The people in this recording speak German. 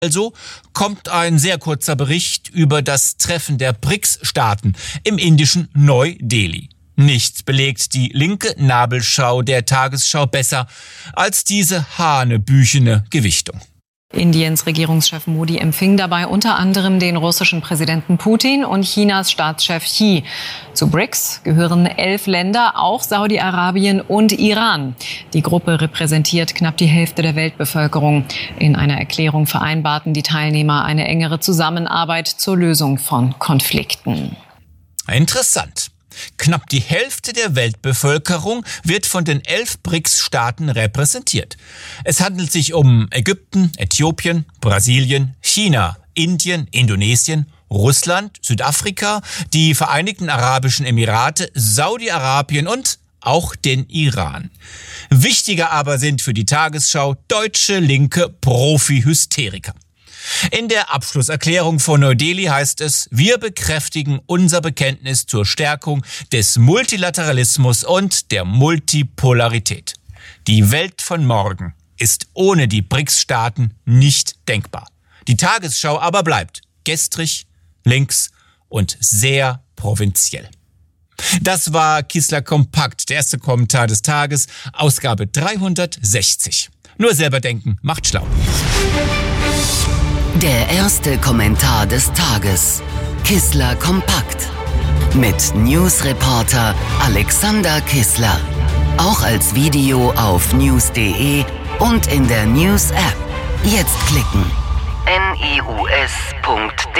Also kommt ein sehr kurzer Bericht über das Treffen der BRICS-Staaten im indischen Neu-Delhi. Nichts belegt die linke Nabelschau der Tagesschau besser als diese hanebüchene Gewichtung. Indiens Regierungschef Modi empfing dabei unter anderem den russischen Präsidenten Putin und Chinas Staatschef Xi. Zu BRICS gehören 11 Länder, auch Saudi-Arabien und Iran. Die Gruppe repräsentiert knapp die Hälfte der Weltbevölkerung. In einer Erklärung vereinbarten die Teilnehmer eine engere Zusammenarbeit zur Lösung von Konflikten. Interessant. Knapp die Hälfte der Weltbevölkerung wird von den 11 BRICS-Staaten repräsentiert. Es handelt sich um Ägypten, Äthiopien, Brasilien, China, Indien, Indonesien, Russland, Südafrika, die Vereinigten Arabischen Emirate, Saudi-Arabien und auch den Iran. Wichtiger aber sind für die Tagesschau deutsche linke Profi-Hysteriker. In der Abschlusserklärung von Neu-Delhi heißt es, wir bekräftigen unser Bekenntnis zur Stärkung des Multilateralismus und der Multipolarität. Die Welt von morgen ist ohne die BRICS-Staaten nicht denkbar. Die Tagesschau aber bleibt gestrig, links und sehr provinziell. Das war Kissler Kompakt, der erste Kommentar des Tages, Ausgabe 360. Nur selber denken macht schlau. Der erste Kommentar des Tages. Kissler Kompakt. Mit Newsreporter Alexander Kissler. Auch als Video auf news.de und in der News-App. Jetzt klicken. news.de